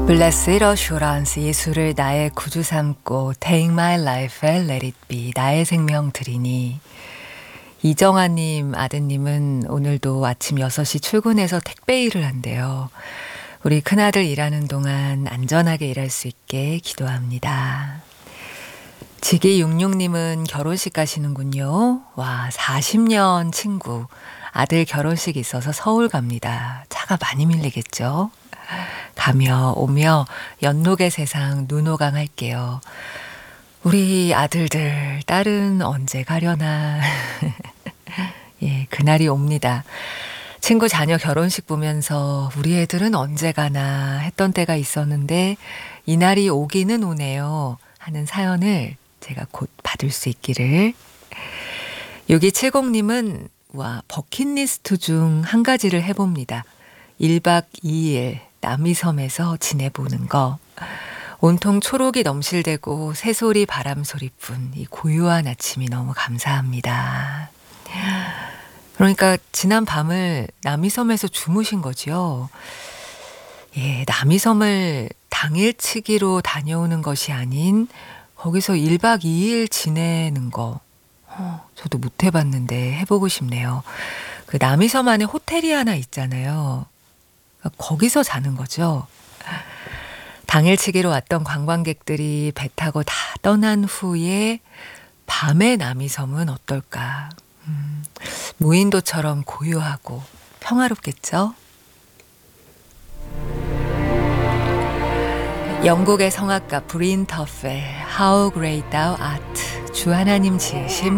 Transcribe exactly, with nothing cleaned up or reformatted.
Blessed Assurance, 예수를 나의 구주 삼고 Take my life and let it be, 나의 생명 드리니. 이정아님 아드님은 오늘도 아침 여섯 시 출근해서 택배 일을 한대요. 우리 큰아들 일하는 동안 안전하게 일할 수 있게 기도합니다. 지기육육님은 결혼식 가시는군요. 와, 사십 년 친구. 아들 결혼식 있어서 서울 갑니다. 차가 많이 밀리겠죠? 가며 오며 연록의 세상 눈호강 할게요. 우리 아들들, 딸은 언제 가려나. 예, 그날이 옵니다. 친구 자녀 결혼식 보면서 우리 애들은 언제 가나 했던 때가 있었는데 이날이 오기는 오네요 하는 사연을 제가 곧 받을 수 있기를. 육이칠공님은 와, 버킷리스트 중 한 가지를 해봅니다. 일 박 이 일 남이섬에서 지내보는 거. 온통 초록이 넘실대고 새소리 바람소리뿐 이 고요한 아침이 너무 감사합니다. 그러니까 지난 밤을 남이섬에서 주무신 거죠. 예, 남이섬을 당일치기로 다녀오는 것이 아닌 거기서 일 박 이 일 지내는 거. 어, 저도 못 해봤는데 해보고 싶네요. 그 남이섬 안에 호텔이 하나 있잖아요. 거기서 자는 거죠. 당일치기로 왔던 관광객들이 배 타고 다 떠난 후에 밤의 남이섬은 어떨까. 음, 무인도처럼 고요하고 평화롭겠죠. 영국의 성악가 브린 터펠 How Great Thou Art, 주 하나님 지으심